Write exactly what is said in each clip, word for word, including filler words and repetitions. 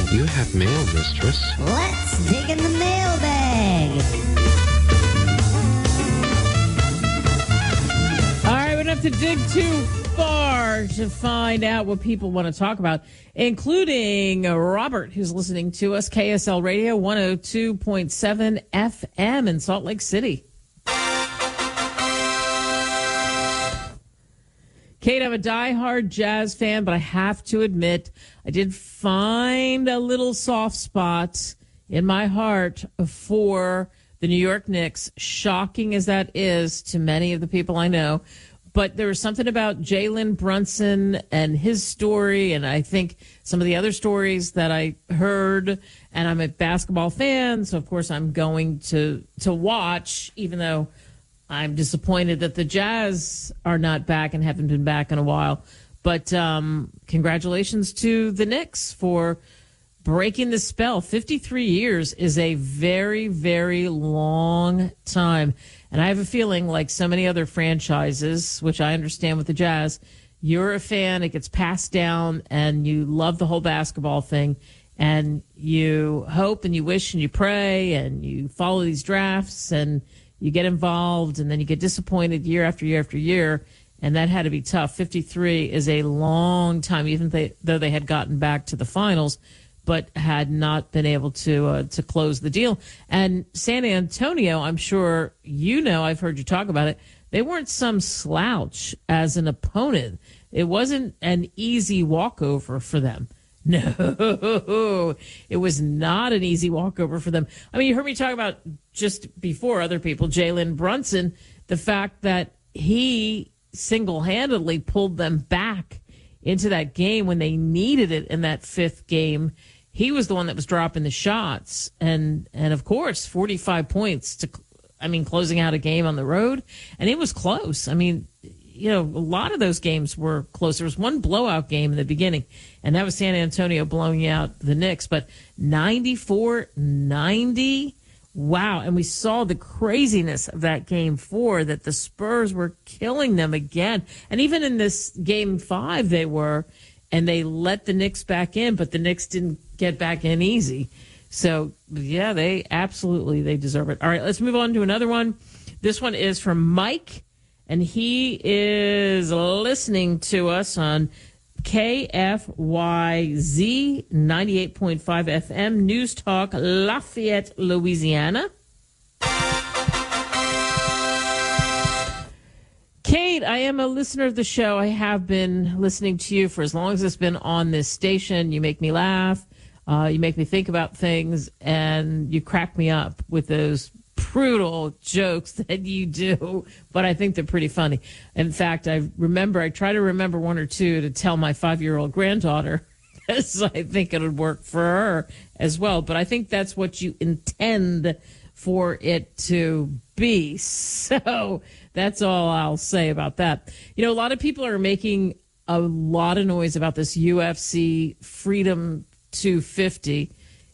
You have mail, mistress. Let's dig in the mailbag. All right, we don't have to dig too far to find out what people want to talk about, including Robert, who's listening to us, K S L Radio one oh two point seven F M in Salt Lake City. Kate, I'm a diehard Jazz fan, but I have to admit, I did find a little soft spot in my heart for the New York Knicks, shocking as that is to many of the people I know. But there was something about Jalen Brunson and his story, and I think some of the other stories that I heard, and I'm a basketball fan, so of course I'm going to, to watch, even though I'm disappointed that the Jazz are not back and haven't been back in a while. But um, congratulations to the Knicks for breaking the spell. fifty-three years is a very, very long time. And I have a feeling, like so many other franchises, which I understand with the Jazz, you're a fan, it gets passed down, and you love the whole basketball thing. And you hope and you wish and you pray and you follow these drafts and you get involved, and then you get disappointed year after year after year, and that had to be tough. fifty-three is a long time, even they, though they had gotten back to the finals, but had not been able to uh, to close the deal. And San Antonio, I'm sure you know, I've heard you talk about it, they weren't some slouch as an opponent. It wasn't an easy walkover for them. No, it was not an easy walkover for them. I mean, you heard me talk about just before other people, Jalen Brunson, the fact that he single-handedly pulled them back into that game when they needed it in that fifth game. He was the one that was dropping the shots. And, and of course, forty-five points to, I mean, closing out a game on the road. And it was close. I mean, you know, a lot of those games were close. There was one blowout game in the beginning, and that was San Antonio blowing out the Knicks. But ninety-four ninety, wow. And we saw the craziness of that game four, that the Spurs were killing them again. And even in this game five, they were, and they let the Knicks back in, but the Knicks didn't get back in easy. So, yeah, they absolutely, they deserve it. All right, let's move on to another one. This one is from Mike. And he is listening to us on K F Y Z ninety-eight point five F M News Talk, Lafayette, Louisiana. Kate, I am a listener of the show. I have been listening to you for as long as it's been on this station. You make me laugh. Uh, you make me think about things, and you crack me up with those brutal jokes that you do, but I think they're pretty funny. In fact, I remember, I try to remember one or two to tell my five-year-old granddaughter, because I think it would work for her as well. But I think that's what you intend for it to be. So that's all I'll say about that. You know, a lot of people are making a lot of noise about this U F C Freedom two fifty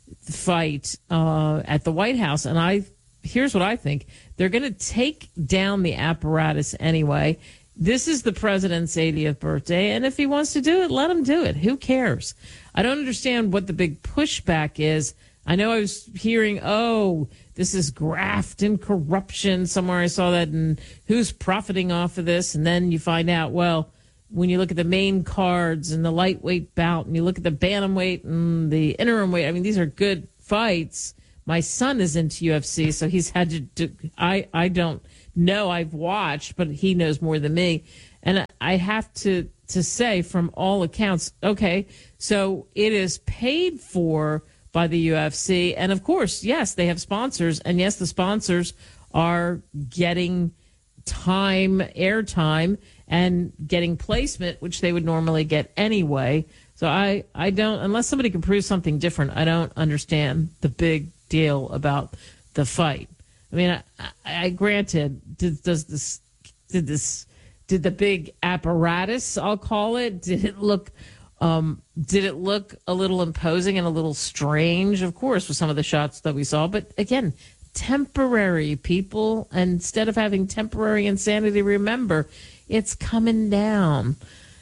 fight uh, at the White House, and I here's what I think. They're going to take down the apparatus anyway. This is the president's eightieth birthday, and if he wants to do it, let him do it. Who cares? I don't understand what the big pushback is. I know I was hearing, oh, this is graft and corruption. Somewhere I saw that, and who's profiting off of this? And then you find out, well, when you look at the main cards and the lightweight bout, and you look at the bantamweight and the interim weight, I mean, these are good fights. My son is into U F C, so he's had to do, I, I don't know. I've watched, but he knows more than me. And I have to, to say, from all accounts, okay, so it is paid for by the U F C. And, of course, yes, they have sponsors. And, yes, the sponsors are getting time, airtime, and getting placement, which they would normally get anyway. So I, I don't, unless somebody can prove something different, I don't understand the big deal about the fight. I mean, I, I, I granted, did, does this, did this, did the big apparatus, I'll call it, did it look, um, did it look a little imposing and a little strange? Of course, with some of the shots that we saw, but again, temporary, people. And instead of having temporary insanity, remember, it's coming down.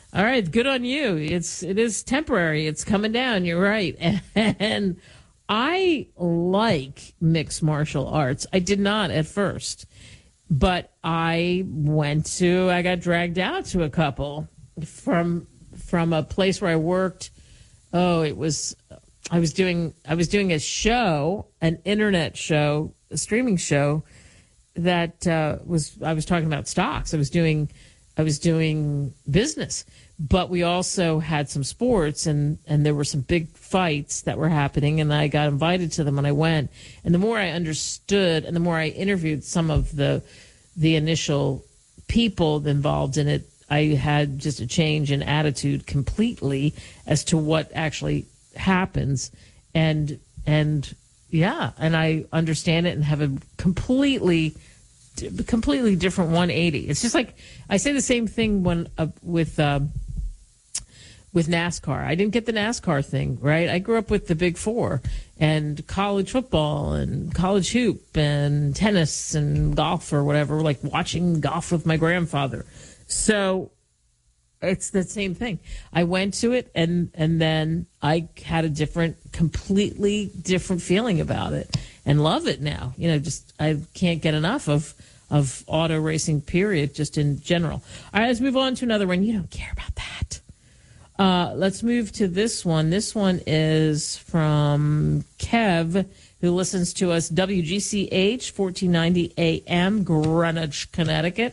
All right, good on you. It's it is temporary. It's coming down. You're right. And I like mixed martial arts. I did not at first, but I went to. I got dragged out to a couple from from a place where I worked. Oh, it was. I was doing. I was doing a show, an internet show, a streaming show that uh, was. I was talking about stocks. I was doing. I was doing business, but we also had some sports, and, and there were some big fights that were happening, and I got invited to them when I went. And the more I understood, and the more I interviewed some of the the initial people involved in it, I had just a change in attitude completely as to what actually happens, and and yeah, and I understand it and have a completely. completely different one eighty. It's just like I say the same thing when uh, with uh, with NASCAR. I didn't get the NASCAR thing, right? I grew up with the Big Four and college football and college hoop and tennis and golf or whatever, like watching golf with my grandfather. So it's the same thing. I went to it and and then I had a different, completely different feeling about it and love it now. You know, just I can't get enough of of auto racing, period, just in general. All right, let's move on to another one. You don't care about that. Uh, let's move to this one. This one is from Kev, who listens to us, W G C H, fourteen ninety A M, Greenwich, Connecticut.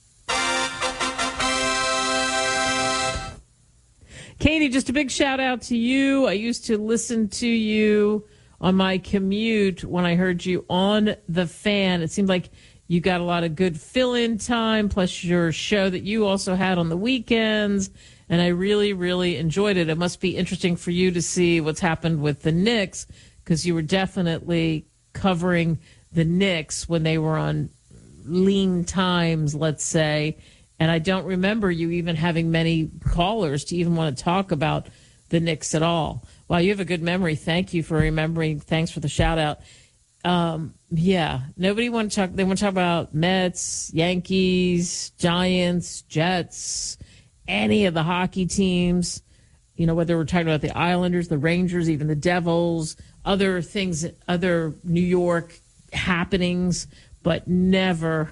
Katie, just a big shout out to you. I used to listen to you on my commute when I heard you on The Fan. It seemed like you got a lot of good fill-in time, plus your show that you also had on the weekends, and I really, really enjoyed it. It must be interesting for you to see what's happened with the Knicks, because you were definitely covering the Knicks when they were on lean times, let's say, and I don't remember you even having many callers to even want to talk about the Knicks at all. Wow, you have a good memory. Thank you for remembering. Thanks for the shout-out. Um, yeah, nobody want to talk. They want to talk about Mets, Yankees, Giants, Jets, any of the hockey teams. You know, whether we're talking about the Islanders, the Rangers, even the Devils, other things, other New York happenings, but never,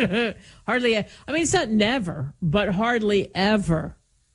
hardly. I mean, it's not never, but hardly ever,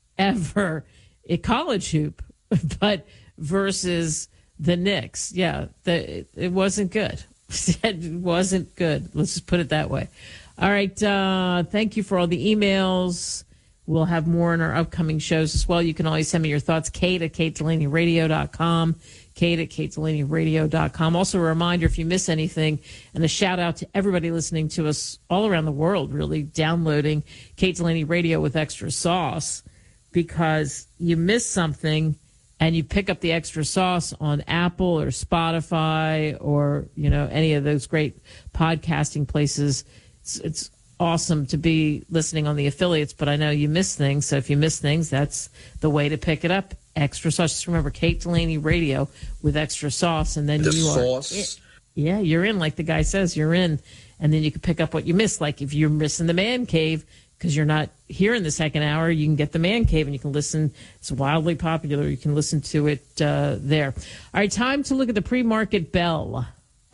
ever a college hoop, but versus the Knicks. Yeah, the, it, it wasn't good. It wasn't good. Let's just put it that way. All right. Uh, thank you for all the emails. We'll have more in our upcoming shows as well. You can always send me your thoughts, Kate at kate delaney radio dot com, Kate at kate delaney radio dot com. Also, a reminder, if you miss anything, and a shout out to everybody listening to us all around the world, really, downloading Kate Delaney Radio with extra sauce, because you miss something and you pick up the extra sauce on Apple or Spotify or, you know, any of those great podcasting places. It's, it's awesome to be listening on the affiliates, but I know you miss things. So if you miss things, that's the way to pick it up. Extra sauce. Just remember, Kate Delaney Radio with extra sauce, and then the you sauce. are. Yeah, you're in, like the guy says, you're in, and then you can pick up what you missed. Like if you're missing the man cave because you're not here in the second hour, you can get the man cave and you can listen. It's wildly popular. You can listen to it uh, there. All right, time to look at the pre-market bell.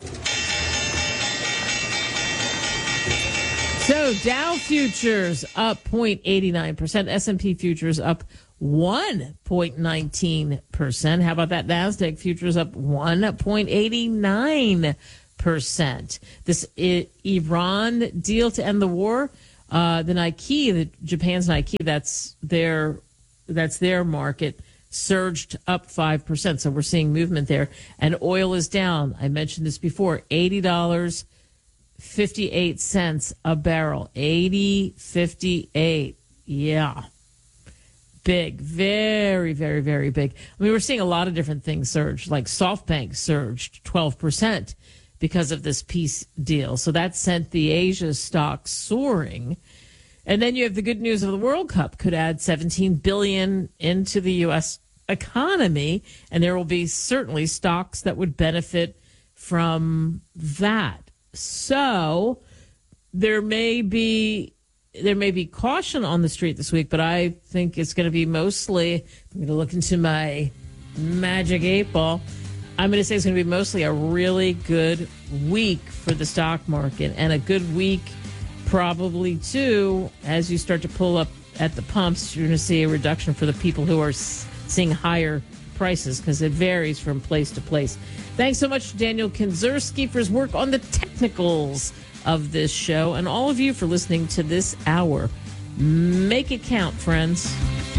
So Dow futures up zero point eight nine percent, S and P futures up one point one nine percent. How about that? NASDAQ futures up one point eight nine percent. This I- Iran deal to end the war, uh, the Nikkei, the Japan's Nikkei, that's their that's their market, surged up five percent. So we're seeing movement there. And oil is down. I mentioned this before, eighty dollars and fifty-eight cents a barrel. eighty fifty-eight. Yeah. Big, very, very, very big. I mean, we're seeing a lot of different things surge, like SoftBank surged twelve percent because of this peace deal. So that sent the Asia stocks soaring. And then you have the good news of the World Cup could add seventeen billion dollars into the U S economy, and there will be certainly stocks that would benefit from that. So there may be there may be caution on the street this week, but I think it's going to be mostly, I'm going to look into my magic eight ball. I'm going to say it's going to be mostly a really good week for the stock market, and a good week probably, too, as you start to pull up at the pumps, you're going to see a reduction for the people who are seeing higher prices because it varies from place to place. Thanks so much to Daniel Kinzerski for his work on the technicals of this show, and all of you for listening to this hour. Make it count, friends.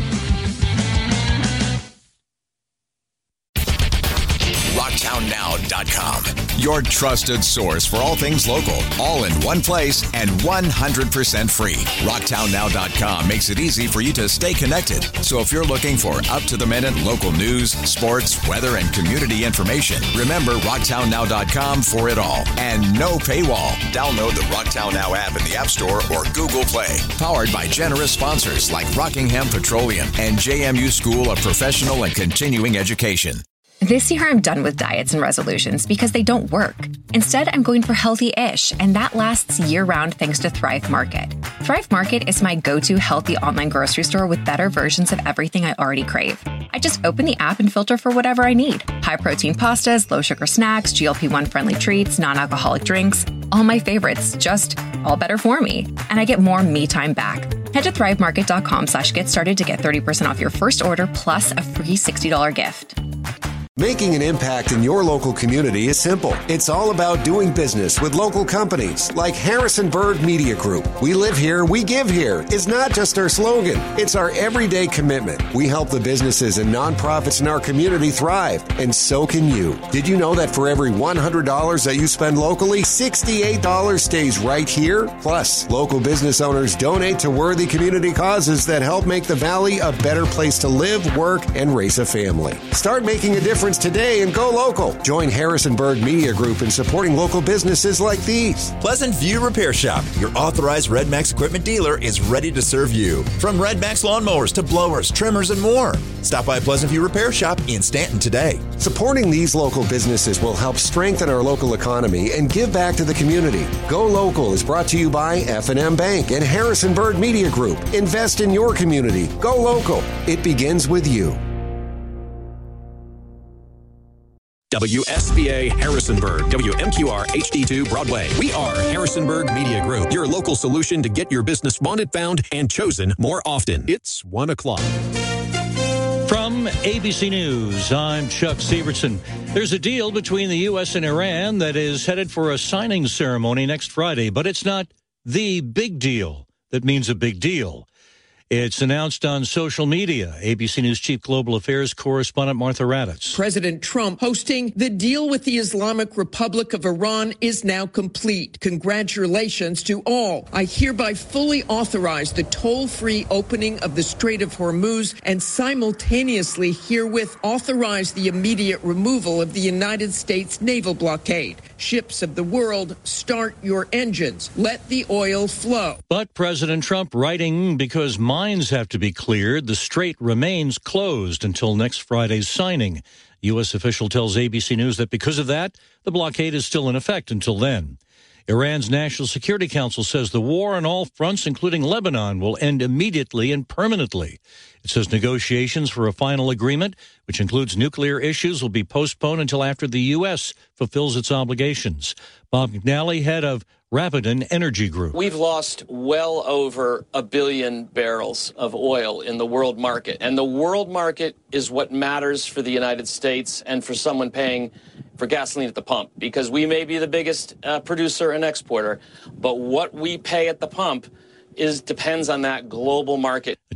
rocktown now dot com. Your trusted source for all things local, all in one place and one hundred percent free. rocktown now dot com makes it easy for you to stay connected. So if you're looking for up-to-the-minute local news, sports, weather, and community information, remember rocktown now dot com for it all. And no paywall. Download the Rocktown Now app in the App Store or Google Play. Powered by generous sponsors like Rockingham Petroleum and J M U School of Professional and Continuing Education. This year, I'm done with diets and resolutions because they don't work. Instead, I'm going for healthy-ish, and that lasts year-round thanks to Thrive Market. Thrive Market is my go-to healthy online grocery store with better versions of everything I already crave. I just open the app and filter for whatever I need. High-protein pastas, low-sugar snacks, G L P one friendly treats, non-alcoholic drinks. All my favorites, just all better for me. And I get more me time back. Head to thrivemarket.com slash get started to get thirty percent off your first order plus a free sixty dollars gift. Making an impact in your local community is simple. It's all about doing business with local companies like Harrisonburg Media Group. We live here, we give here is not just our slogan. It's our everyday commitment. We help the businesses and nonprofits in our community thrive, and so can you. Did you know that for every one hundred dollars that you spend locally, sixty-eight dollars stays right here? Plus, local business owners donate to worthy community causes that help make the Valley a better place to live, work, and raise a family. Start making a difference today and go local. Join Harrisonburg Media Group in supporting local businesses like these. Pleasant View Repair Shop, your authorized Red Max equipment dealer, is ready to serve you. From Red Max lawnmowers to blowers, trimmers, and more. Stop by Pleasant View Repair Shop in Stanton today. Supporting these local businesses will help strengthen our local economy and give back to the community. Go Local is brought to you by F and M Bank and Harrisonburg Media Group. Invest in your community. Go local. It begins with you. W S B A Harrisonburg, W M Q R H D two Broadway. We are Harrisonburg Media Group, your local solution to get your business wanted, found, and chosen more often. It's one o'clock. From A B C News, I'm Chuck Severson. There's a deal between the U S and Iran that is headed for a signing ceremony next Friday, but it's not the big deal that means a big deal. It's announced on social media. A B C News Chief Global Affairs Correspondent Martha Raddatz. President Trump hosting the deal with the Islamic Republic of Iran is now complete. Congratulations to all. I hereby fully authorize the toll-free opening of the Strait of Hormuz and simultaneously herewith authorize the immediate removal of the United States naval blockade. Ships of the world, start your engines. Let the oil flow. But President Trump writing, because mines have to be cleared, the strait remains closed until next Friday's signing. U S official tells A B C News that because of that, the blockade is still in effect until then. Iran's National Security Council says the war on all fronts, including Lebanon, will end immediately and permanently. It says negotiations for a final agreement, which includes nuclear issues, will be postponed until after the U S fulfills its obligations. Bob McNally, head of Rapidan Energy Group. We've lost well over a billion barrels of oil in the world market. And the world market is what matters for the United States and for someone paying for gasoline at the pump, because we may be the biggest uh, producer and exporter, but what we pay at the pump is depends on that global market.